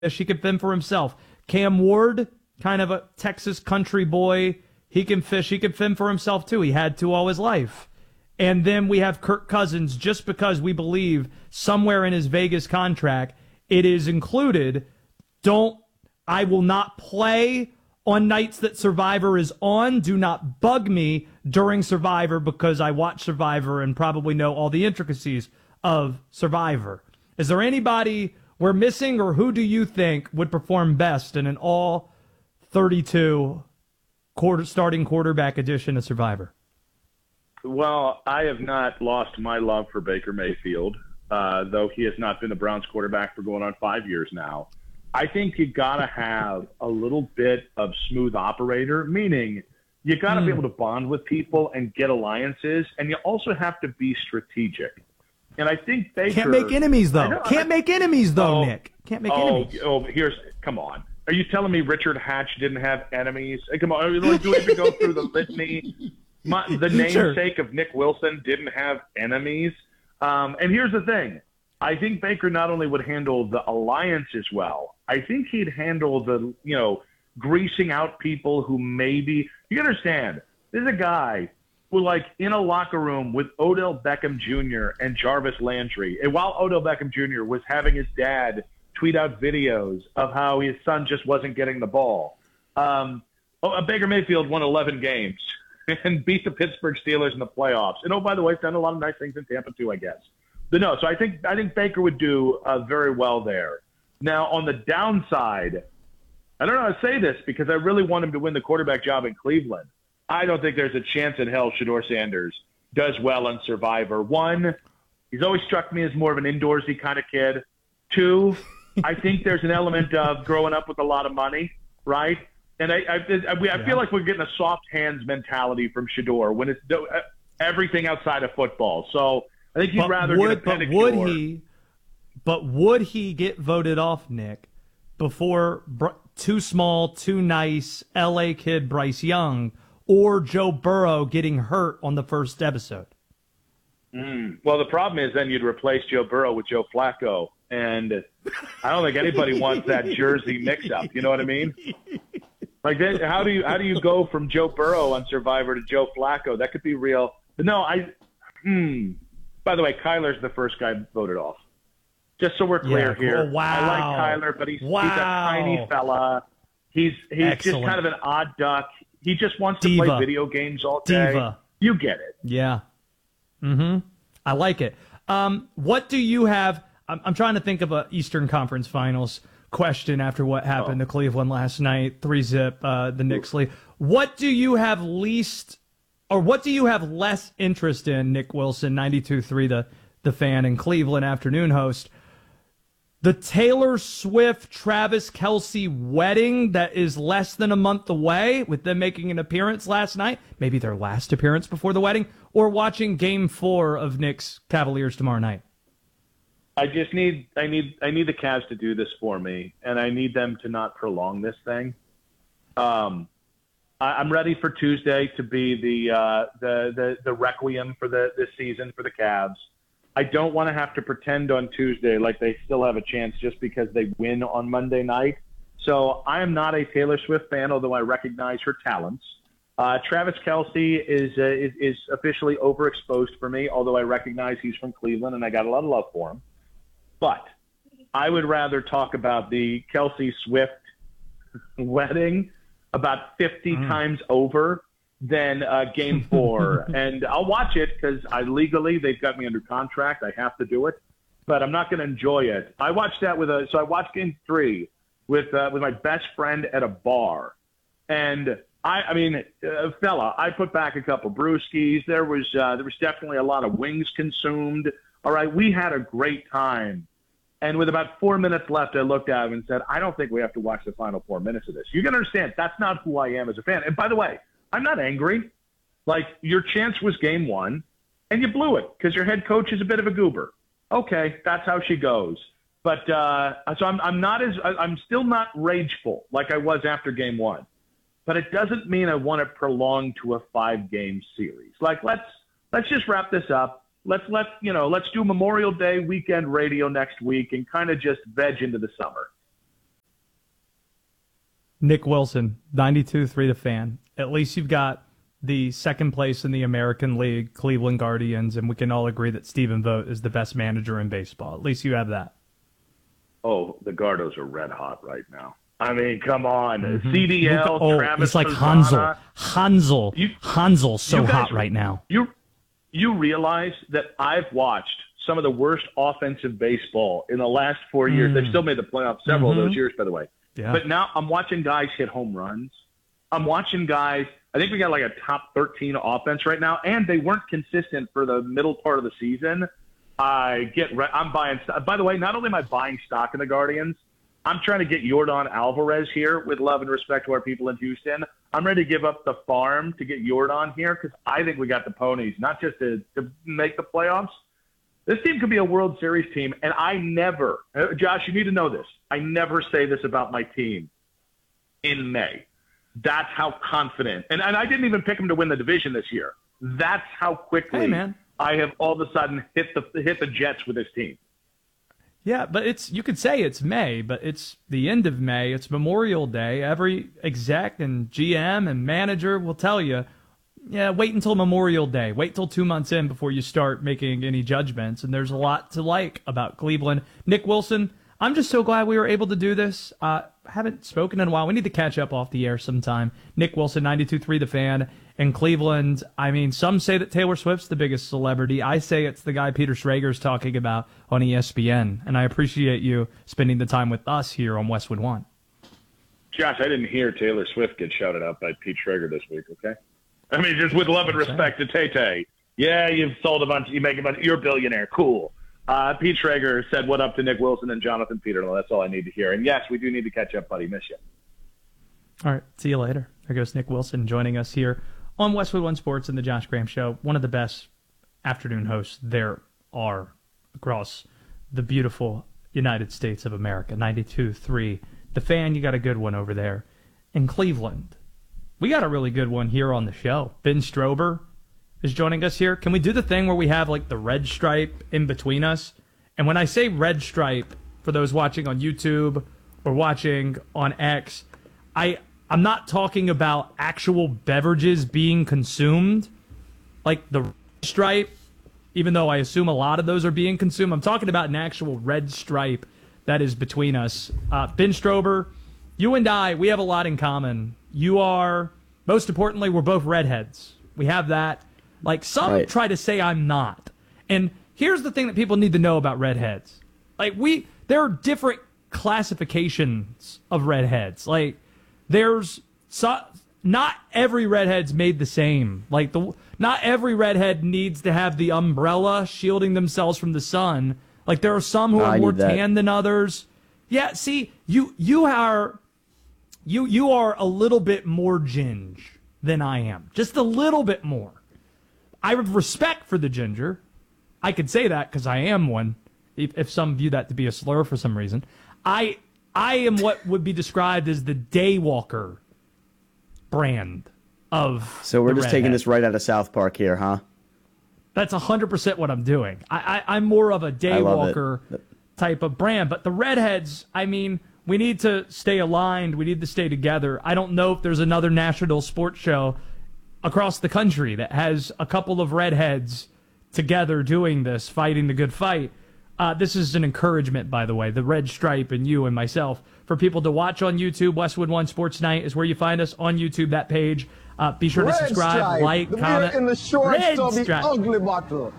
He can fend for himself. Cam Ward, kind of a Texas country boy. He can fish. He can fend for himself, too. He had to all his life. And then we have Kirk Cousins, just because we believe somewhere in his Vegas contract it is included. I will not play on nights that Survivor is on. Do not bug me during Survivor because I watch Survivor and probably know all the intricacies of Survivor. Is there anybody we're missing, or who do you think would perform best in an all 32 starting quarterback edition of Survivor? Well, I have not lost my love for Baker Mayfield, though he has not been the Browns quarterback for going on 5 years now. I think you got to have a little bit of smooth operator, meaning you got to be able to bond with people and get alliances, and you also have to be strategic. And I think Baker can't make enemies though. Nick. Can't make enemies. Come on. Are you telling me Richard Hatch didn't have enemies? Come on. Do we have to go through the litany? The namesake of Nick Wilson didn't have enemies. And here's the thing. I think Baker not only would handle the alliances well, I think he'd handle the, greasing out people who maybe – you understand, there's a guy – were like in a locker room with Odell Beckham Jr. and Jarvis Landry. And while Odell Beckham Jr. was having his dad tweet out videos of how his son just wasn't getting the ball, Baker Mayfield won 11 games and beat the Pittsburgh Steelers in the playoffs. And, by the way, done a lot of nice things in Tampa too, I guess. But no, so I think Baker would do very well there. Now, on the downside, I don't know how to say this because I really want him to win the quarterback job in Cleveland. I don't think there's a chance in hell Shedeur Sanders does well on Survivor. One, he's always struck me as more of an indoorsy kind of kid. Two, I think there's an element of growing up with a lot of money, right? And I feel like we're getting a soft hands mentality from Shedeur when it's everything outside of football. So I think he'd rather get a pedicure. Would he get voted off, Nick, before too small, too nice L.A. kid Bryce Young or Joe Burrow getting hurt on the first episode? Well, the problem is then you'd replace Joe Burrow with Joe Flacco, and I don't think anybody wants that jersey mix-up. You know what I mean? Like, how do you go from Joe Burrow on Survivor to Joe Flacco? That could be real. But no, by the way, Kyler's the first guy voted off. Just so we're clear here. Wow. I like Kyler, but he's a tiny fella. He's just kind of an odd duck. He just wants to play video games all day. You get it. Yeah. I like it. What do you have? I'm trying to think of a Eastern Conference Finals question after what happened to Cleveland last night. 3-zip, the Knicks lead. What do you have least, or what do you have less interest in, Nick Wilson, 92.3, the fan and Cleveland afternoon host? The Taylor Swift, Travis Kelce wedding that is less than a month away, with them making an appearance last night, maybe their last appearance before the wedding, or watching Game 4 of Knicks Cavaliers tomorrow night? I need the Cavs to do this for me, and I need them to not prolong this thing. I'm ready for Tuesday to be the requiem for this season for the Cavs. I don't want to have to pretend on Tuesday like they still have a chance just because they win on Monday night. So I am not a Taylor Swift fan, although I recognize her talents. Travis Kelce is officially overexposed for me, although I recognize he's from Cleveland and I got a lot of love for him. But I would rather talk about the Kelce Swift wedding about 50 times over than Game 4. And I'll watch it because legally they've got me under contract. I have to do it, but I'm not going to enjoy it. I watched that so I watched Game 3 with my best friend at a bar. And I put back a couple brewskis. There was definitely a lot of wings consumed. All right. We had a great time. And with about 4 minutes left, I looked at him and said, I don't think we have to watch the final 4 minutes of this. You can understand that's not who I am as a fan. And by the way, I'm not angry. Like, your chance was Game 1, and you blew it because your head coach is a bit of a goober. Okay, that's how she goes. But so I'm still not rageful like I was after Game 1. But it doesn't mean I want it prolonged to a 5-game series. Like, let's just wrap this up. Let's do Memorial Day weekend radio next week and kind of just veg into the summer. Nick Wilson, 92-3 the Fan. At least you've got the second place in the American League, Cleveland Guardians, and we can all agree that Stephen Vogt is the best manager in baseball. At least you have that. Oh, the Gardos are red hot right now. I mean, come on. CDL, Travis he's like Mazzana. Hansel's so guys, hot right now. You realize that I've watched some of the worst offensive baseball in the last 4 years. They've still made the playoffs several of those years, by the way. Yeah. But now I'm watching guys hit home runs. I'm watching guys. I think we got like a top 13 offense right now, and they weren't consistent for the middle part of the season. I'm buying. By the way, not only am I buying stock in the Guardians, I'm trying to get Yordan Alvarez here with love and respect to our people in Houston. I'm ready to give up the farm to get Yordan here because I think we got the ponies, not just to make the playoffs. This team could be a World Series team, and I never, Josh, you need to know this. I never say this about my team in May. That's how confident. And I didn't even pick them to win the division this year. That's how quickly I have all of a sudden hit the Jets with this team. Yeah, but you could say it's May, but it's the end of May. It's Memorial Day. Every exec and GM and manager will tell you, wait until Memorial Day. Wait till 2 months in before you start making any judgments. And there's a lot to like about Cleveland. Nick Wilson, I'm just so glad we were able to do this. Haven't spoken in a while. We need to catch up off the air sometime. Nick Wilson, 92.3 The Fan. In Cleveland, I mean, some say that Taylor Swift's the biggest celebrity. I say it's the guy Peter Schrager's talking about on ESPN. And I appreciate you spending the time with us here on Westwood One. Josh, I didn't hear Taylor Swift get shouted out by Pete Schrager this week, okay? I mean, just with love and respect to Tay-Tay. Yeah, you've sold a bunch. You make a bunch. You're a billionaire. Cool. Pete Schrager said what up to Nick Wilson and Jonathan Peterson. That's all I need to hear. And, yes, we do need to catch up, buddy. Miss you. All right. See you later. There goes Nick Wilson joining us here on Westwood One Sports and the Josh Graham Show. One of the best afternoon hosts there are across the beautiful United States of America. 92.3. The Fan, you got a good one over there. In Cleveland, we got a really good one here on the show. Ben Strober is joining us here. Can we do the thing where we have like the red stripe in between us? And when I say red stripe, for those watching on YouTube or watching on X, I'm not talking about actual beverages being consumed, like the stripe, even though I assume a lot of those are being consumed. I'm talking about an actual red stripe that is between us. Ben Strober, you and I, we have a lot in common. You are, most importantly, we're both redheads. We have that. Like, some try to say I'm not. And here's the thing that people need to know about redheads. Like, there are different classifications of redheads. Like, not every redhead's made the same. Like, not every redhead needs to have the umbrella shielding themselves from the sun. Like, there are some who are more tan than others. Yeah, see, you are a little bit more ginge than I am. Just a little bit more. I have respect for the ginger. I could say that because I am one, if some view that to be a slur for some reason. I am what would be described as the daywalker brand of So we're just redhead. taking this right out of South Park here, huh? That's 100% what I'm doing. I'm more of a daywalker type of brand. But the redheads, I mean, we need to stay aligned. We need to stay together. I don't know if there's another national sports show across the country that has a couple of redheads together doing this, fighting the good fight. This is an encouragement, by the way, the red stripe and you and myself, for people to watch on YouTube. Westwood One Sports Night is where you find us on YouTube, that page. Be sure to subscribe, like, comment. In the shorts Red of the stripe. ugly bottle.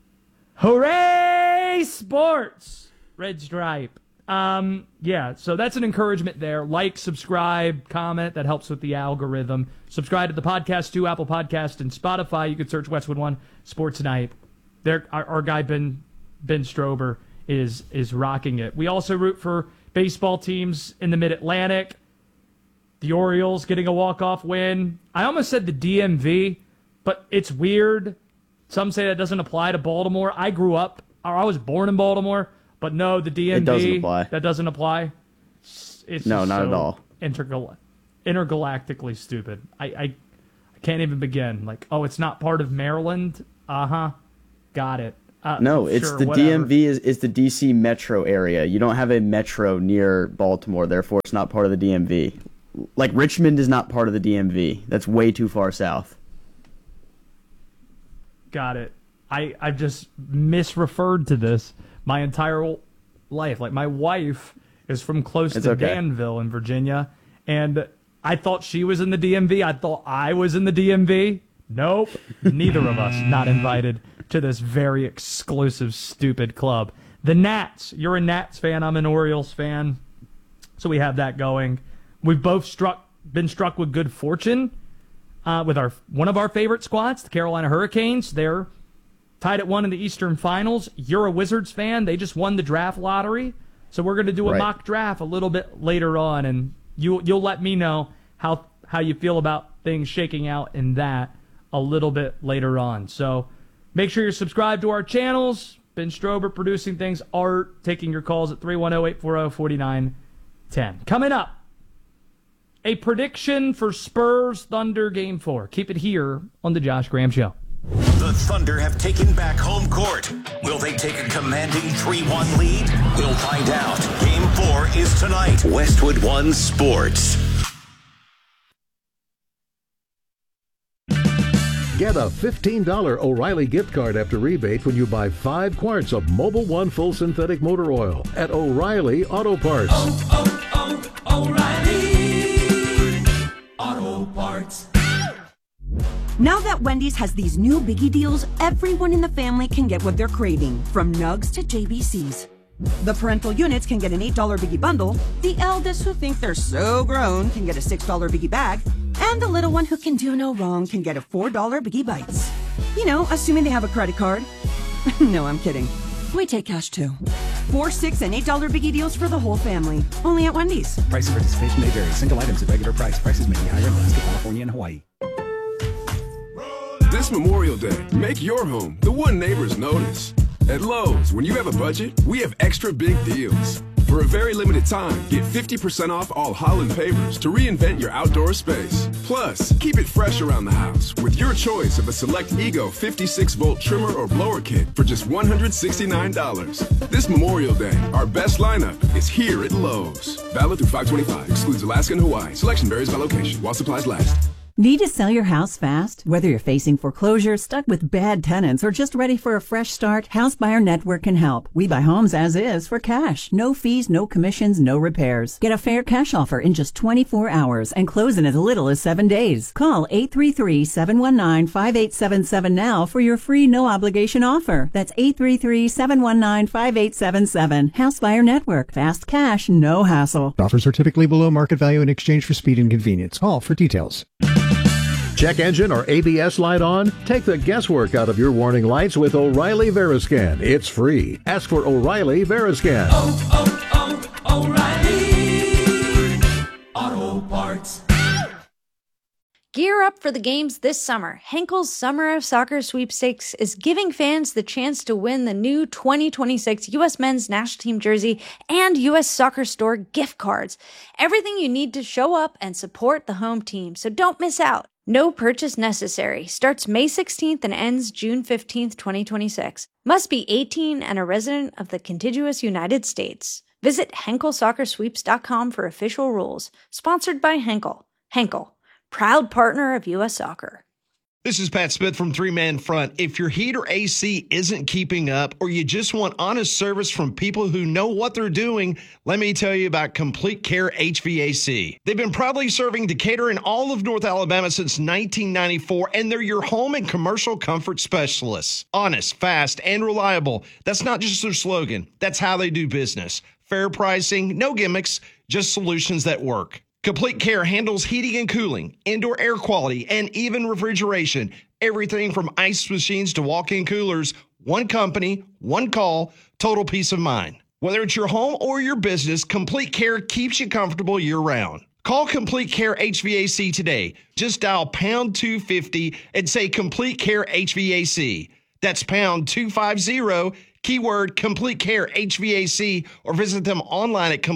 Hooray, sports! Red stripe. Yeah, so that's an encouragement there. Like, subscribe, comment. That helps with the algorithm. Subscribe to the podcast too, Apple Podcast and Spotify. You can search Westwood One Sports Night. There, our guy Ben Strober is rocking it. We also root for baseball teams in the Mid-Atlantic. The Orioles getting a walk-off win. I almost said the DMV, but it's weird. Some say that doesn't apply to Baltimore. I was born in Baltimore, but no, the DMV, It doesn't apply. That doesn't apply. It's No, just not so at all. Intergalactically stupid. I can't even begin. Like, oh, it's not part of Maryland? Uh-huh. Got it. No, it's sure, the whatever. DMV is the DC metro area. You don't have a metro near Baltimore, therefore it's not part of the DMV. like Richmond is not part of the DMV. That's way too far south. Got it. I've just misreferred to this my entire life. Like, my wife is from close to Danville in Virginia, and I thought she was in the DMV. I thought I was in the DMV. Nope. Neither of us not invited to this very exclusive, stupid club. The Nats. You're a Nats fan. I'm an Orioles fan. So we have that going. We've both been struck with good fortune with one of our favorite squads, the Carolina Hurricanes. They're tied at 1 in the Eastern Finals. You're a Wizards fan. They just won the draft lottery. So we're going to do a mock draft a little bit later on, and you'll let me know how you feel about things shaking out in that a little bit later on. So make sure you're subscribed to our channels. Ben Strober producing things, Art taking your calls at 310-840-4910. Coming up, a prediction for Spurs Thunder Game 4. Keep it here on the Josh Graham Show. The Thunder have taken back home court. Will they take a commanding 3-1 lead? We'll find out. Game 4 is tonight. Westwood One Sports. Get a $15 O'Reilly gift card after rebate when you buy 5 quarts of Mobil 1 full synthetic motor oil at O'Reilly Auto Parts. O'Reilly Auto Parts. Now that Wendy's has these new biggie deals, everyone in the family can get what they're craving, from nugs to JBCs. The parental units can get an $8 biggie bundle, the eldest who think they're so grown can get a $6 biggie bag, and the little one who can do no wrong can get a $4 biggie bites. You know, assuming they have a credit card. No, I'm kidding. We take cash too. $4, $6, and $8 biggie deals for the whole family. Only at Wendy's. Price and participation may vary. Single items at regular price. Prices may be higher in Alaska, California, and Hawaii. This Memorial Day, make your home the one neighbors notice. At Lowe's, when you have a budget, we have extra big deals. For a very limited time, get 50% off all Holland pavers to reinvent your outdoor space. Plus, keep it fresh around the house with your choice of a select Ego 56-volt trimmer or blower kit for just $169. This Memorial Day, our best lineup is here at Lowe's. Valid through 5/25. Excludes Alaska and Hawaii. Selection varies by location while supplies last. Need to sell your house fast? Whether you're facing foreclosure, stuck with bad tenants, or just ready for a fresh start, House Buyer Network can help. We buy homes as is for cash. No fees, no commissions, no repairs. Get a fair cash offer in just 24 hours and close in as little as 7 days. Call 833-719-5877 now for your free no-obligation offer. That's 833-719-5877. House Buyer Network. Fast cash, no hassle. Offers are typically below market value in exchange for speed and convenience. Call for details. Check engine or ABS light on? Take the guesswork out of your warning lights with O'Reilly Veriscan. It's free. Ask for O'Reilly Veriscan. O'Reilly Auto Parts. Gear up for the games this summer. Henkel's Summer of Soccer Sweepstakes is giving fans the chance to win the new 2026 U.S. Men's National Team jersey and U.S. Soccer Store gift cards. Everything you need to show up and support the home team, so don't miss out. No purchase necessary. Starts May 16th and ends June 15th, 2026. Must be 18 and a resident of the contiguous United States. Visit HenkelSoccerSweeps.com for official rules. Sponsored by Henkel. Henkel, proud partner of U.S. Soccer. This is Pat Smith from Three Man Front. If your heat or AC isn't keeping up, or you just want honest service from people who know what they're doing, let me tell you about Complete Care HVAC. They've been proudly serving Decatur and all of North Alabama since 1994, and they're your home and commercial comfort specialists. Honest, fast, and reliable. That's not just their slogan. That's how they do business. Fair pricing, no gimmicks, just solutions that work. Complete Care handles heating and cooling, indoor air quality, and even refrigeration. Everything from ice machines to walk-in coolers. One company, one call, total peace of mind. Whether it's your home or your business, Complete Care keeps you comfortable year-round. Call Complete Care HVAC today. Just dial pound 250 and say Complete Care HVAC. That's pound 250, keyword Complete Care HVAC, or visit them online at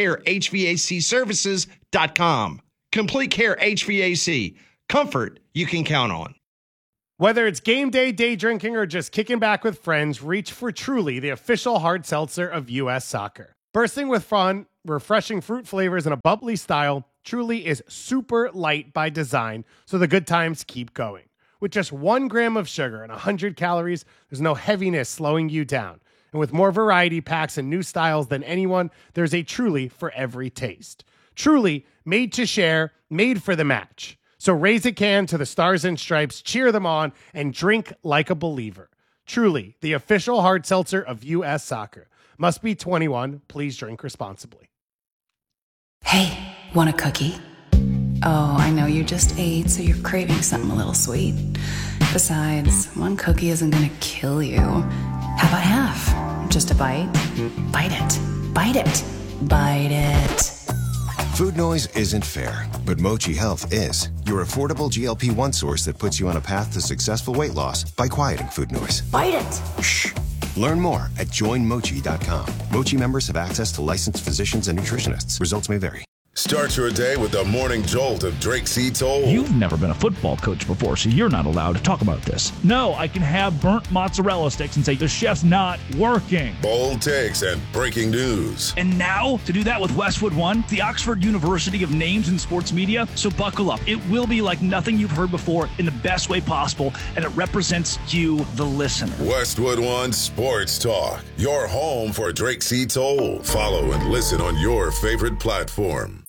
CompleteCareHVACservices.com. Complete Care HVAC. Comfort you can count on. Whether it's game day, day drinking, or just kicking back with friends, reach for Truly, the official hard seltzer of U.S. Soccer. Bursting with fun, refreshing fruit flavors, and a bubbly style, Truly is super light by design, so the good times keep going. With just 1 gram of sugar and 100 calories, there's no heaviness slowing you down. And with more variety packs and new styles than anyone, there's a Truly for every taste. Truly, made to share, made for the match. So raise a can to the Stars and Stripes, cheer them on, and drink like a believer. Truly, the official hard seltzer of U.S. Soccer. Must be 21. Please drink responsibly. Hey, want a cookie? Oh, I know you just ate, so you're craving something a little sweet. Besides, 1 cookie isn't gonna kill you. How about half? Just a bite? Bite it. Bite it. Bite it. Food noise isn't fair, but Mochi Health is. Your affordable GLP-1 source that puts you on a path to successful weight loss by quieting food noise. Bite it. Shh. Learn more at joinmochi.com. Mochi members have access to licensed physicians and nutritionists. Results may vary. Start your day with the morning jolt of Drake C. Toll. You've never been a football coach before, so you're not allowed to talk about this. No, I can have burnt mozzarella sticks and say the chef's not working. Bold takes and breaking news. And now, to do that with Westwood One, the Oxford University of Names in Sports Media. So buckle up. It will be like nothing you've heard before in the best way possible, and it represents you, the listener. Westwood One Sports Talk, your home for Drake C. Toll. Follow and listen on your favorite platform.